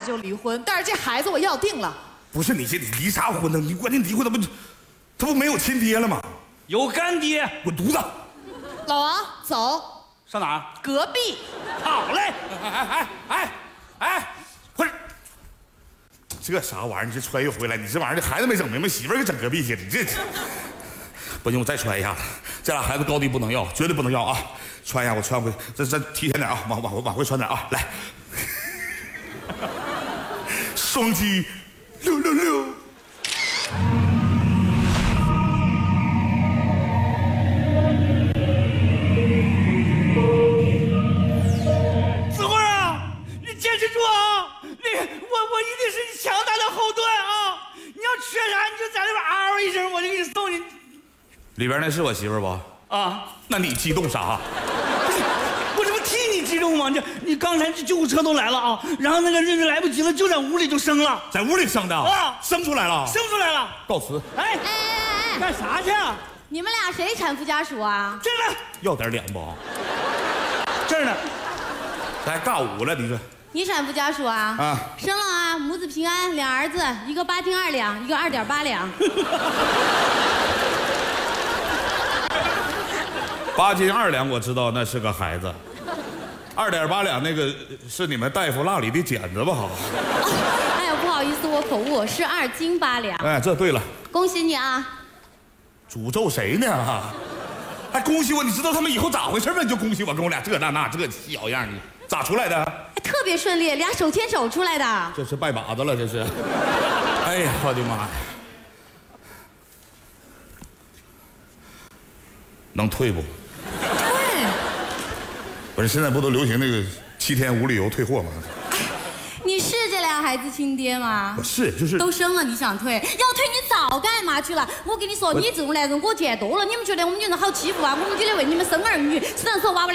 就离婚，但是这孩子我要定了。 不是你这离啥婚呢？你关键离婚他不没有亲爹了吗？ 有干爹， 滚犊子！ 老王，走， 上哪儿？ 隔壁。 好嘞。 哎，快点！这啥玩意儿？你这穿越回来，你这玩意儿这孩子没整明白，媳妇儿给整隔壁去了，你这不行，我再穿一下子。这俩孩子高低不能要，绝对不能要啊！穿一下，我穿回，这提前点啊，往回穿点啊，来。双击666。 子慧啊，你坚持住啊！我一定是你强大的后盾啊！你要缺啥你就在那边嗷一声，我就给你送你。 里边那是我媳妇儿不？ 啊， 那你激动啥？ 不是，我这不替你激动吗？你刚才这救护车都来了啊，然后那个日子来不及了，就在屋里就生了， 在屋里生的啊， 生出来了， 生出来了。 告辞。 哎，干啥去啊？ 你们俩谁产妇家属啊？ 这呢， 要点脸不？ 这儿呢。 咱还尬舞了，你说？ 你产妇家属啊？ 啊， 生了啊，母子平安，俩儿子，一个8斤2两，一个2.8两。 8斤2两，我知道那是个孩子。2.8两那个是你们大夫蜡里的剪子吧？ 哎呀，不好意思，我口误，是2斤8两。 哎，这对了。 恭喜你啊！ 诅咒谁呢？还恭喜我？你知道他们以后咋回事吗？你就恭喜我，跟我俩这小样，你咋出来的？ 特别顺利，俩手牵手出来的。 这是拜把子了，这是。哎呀，我的妈呀！能退不？ 退。 不是现在不都流行那个7天无理由退货吗？ 你是这俩孩子亲爹吗？ 我是，就是都生了，你想退？要退你早干嘛去了？我跟你说，你这种男人我见多了，你们觉得我们女人好欺负啊？我们觉得为你们生儿育，只能说娃娃的。